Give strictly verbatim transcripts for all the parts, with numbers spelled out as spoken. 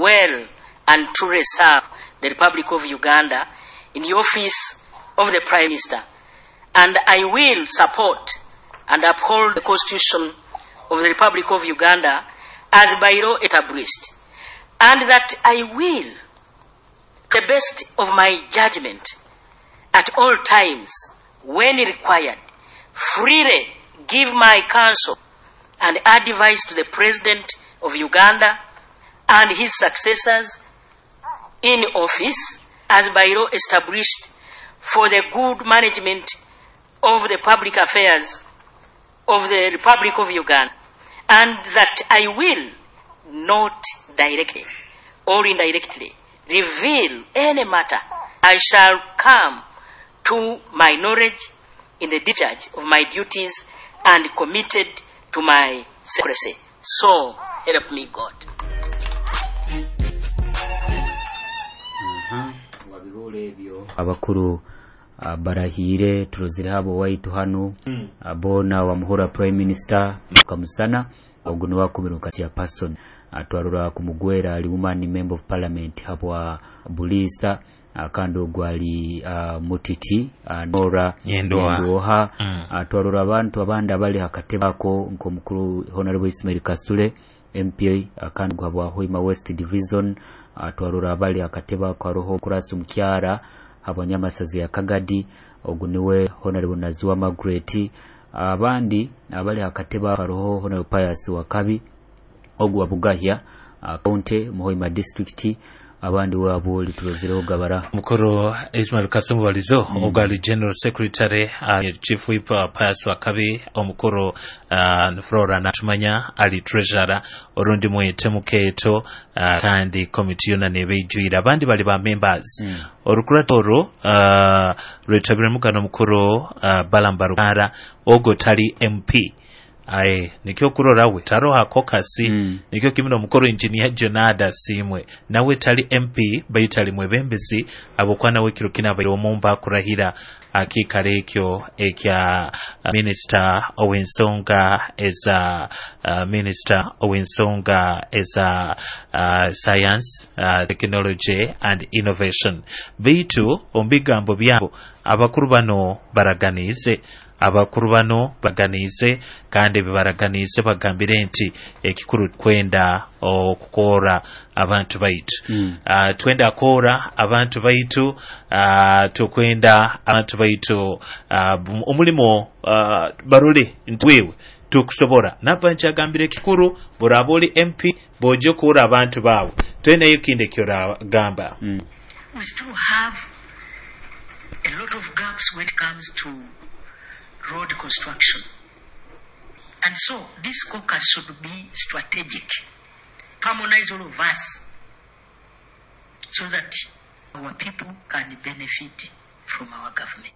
well and truly serve the Republic of Uganda in the office of the Prime Minister, and I will support and uphold the Constitution of the Republic of Uganda as by law established, and that I will, to the best of my judgment, at all times, when required, freely give my counsel and advice to the President of Uganda and his successors in office as by law established for the good management of the public affairs of the Republic of Uganda, and that I will not directly or indirectly reveal any matter I shall come to my knowledge in the discharge of my duties and committed to my secrecy. So help me God. Abakuru uh, barahire turozire habo waitu hano mm. abona wa muhora Prime Minister mukamusana oguno wakumiruka ya person atwarura kumugwera ali umani member of parliament hapo Bulisa akando gwali uh, mutiti uh, Nora Yendoha mm. atwarura abantu abandi abali hakatebako nko mukuru Honorable Ismail Kasule M P akando gwabwa Hoima West Division atwarura abali akateba kwa roho kurasu mkyara abanyamasazi ya Kagadi oguniwe Honorable Nazuwa Margaret abandi abali akateba kwa roho Honorable Pius Wakabi ogwa Bugahya county Muhoima district abandi wabo litulozire ogabara mukoro Ismail Kasumbu walizo mm. ogali General Secretary uh, Chief Whip uh, Pius Wakabi omukoro uh, Flora Natumanya ali Treasurer orundi mwete muketo uh, kandi committee yona nebejuira abandi bali ba members mm. orukuratoro uh, retabire mugano mukoro uh, Balambarukara ogo tali M P ae nikyo kurorawe taroha kokasi mm. nikyo kimino mukoro engineer Jonada Simwe nawe tali M P bayitali mwebembezi abokwana we kirokina bali omumba kurahira akikare ekyo ekya uh, Minister Owensonga eza uh, Minister Owensonga eza uh, Science uh, Technology and Innovation bitu ombigambo byabo abakuru bano baraganize abakuru bano baganize kandi bibaraganize bagambire nti ekikuru kwenda okukora abantu baitu mm. uh, twenda kora abantu baitu uh, tukwenda abantu baitu uh, omulimo uh, barole ntwewe tukusobora nabanje agambire ekikuru buraboli M P bojo kura abantu bawo twenda yikinde kyora gamba mm. We still have a lot of gaps when it comes to road construction. And so this caucus should be strategic, harmonize all of us so that our people can benefit from our government.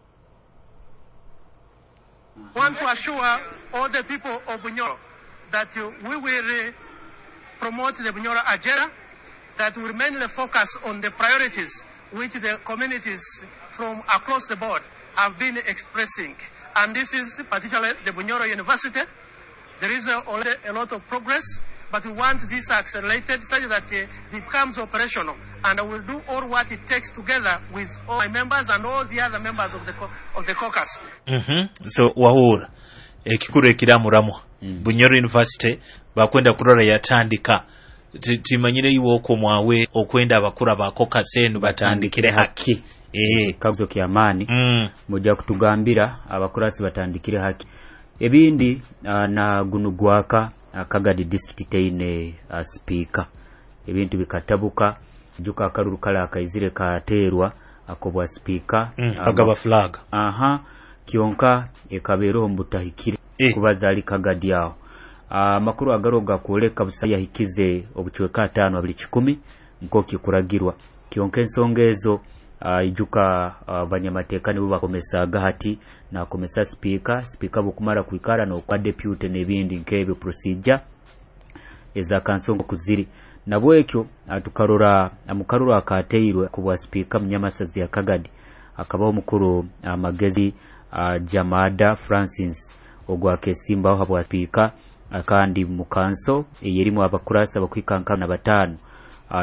I want to assure all the people of Bunyoro that uh, we will uh, promote the Bunyoro agenda, that will mainly focus on the priorities which the communities from across the board have been expressing. And this is particularly the Bunyoro University. There is uh, already a lot of progress, but we want this accelerated such that uh, it becomes operational. And I will do all what it takes together with all my members and all the other members of the of the caucus. Mm-hmm. So wahura ekikuru ekiramuramo mm. Bunyoro University bakwenda kurora yatandika timanyire iwo ko mwawe okwenda abakura ba caucus enu batandikire haki eh kabuzo kyamani mm. mujja kutugambira abakurasi batandikire haki ebindi uh, na gunugwaka uh, Kagadi district teine uh, speaker ebintu bikatabuka juka akaruru kala akaizire katerwa akobwa speaker mm. um, agaba flag aha kionka ekabero mbutahikire eh. kubaza ali Kagadi yao uh, makuru agaroga kuoleka busaya hikize obuchweka atano abiri kikumi nkoki kuragirwa kionka ensongezo Uh, ijuka abanyamatekani uh, bo bakomesa gahati na komesa speaker speaker bukumara kwikara no kwa deputy nebindi nkebe procedure eza kansongo kuziri nabo ekyo atukarora amukarura akateirwe kubwa speaker mnyamasazi ya Kagadi akabaho mukuru amagezi uh, uh, Jamada Francis ogwa kesimba aho habwa speaker akandi mukanso eyerimu abakurasa bakwikankana batanu